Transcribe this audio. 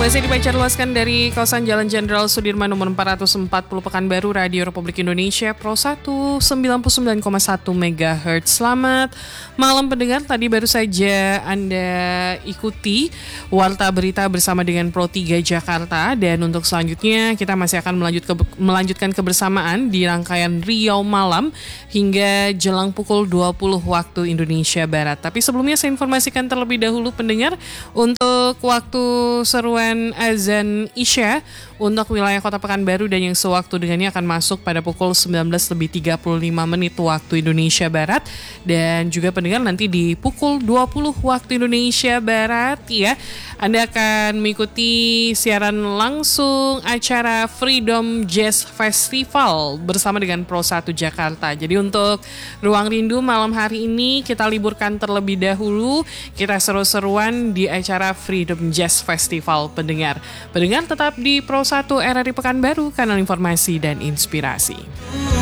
Masih dipancar luaskan dari kawasan Jalan Jenderal Sudirman nomor 440 Pekanbaru, Radio Republik Indonesia Pro 1 99,1 MHz. Selamat malam pendengar, tadi baru saja Anda ikuti Warta Berita bersama dengan Pro 3 Jakarta. Dan untuk selanjutnya kita masih akan melanjutkan kebersamaan di rangkaian Riau Malam hingga jelang pukul 20 waktu Indonesia Barat. Tapi sebelumnya saya informasikan terlebih dahulu pendengar, untuk waktu seruan azan Isya untuk wilayah Kota Pekanbaru dan yang sewaktu dengannya akan masuk pada pukul 19.35 waktu Indonesia Barat. Dan juga pendengar, nanti di pukul 20 waktu Indonesia Barat ya, Anda akan mengikuti siaran langsung acara Freedom Jazz Festival bersama dengan Pro 1 Jakarta. Jadi untuk Ruang Rindu malam hari ini kita liburkan terlebih dahulu, kita seru-seruan di acara Freedom Jazz Festival pendengar tetap di Pro 1 RRI Pekanbaru, kanal informasi dan inspirasi.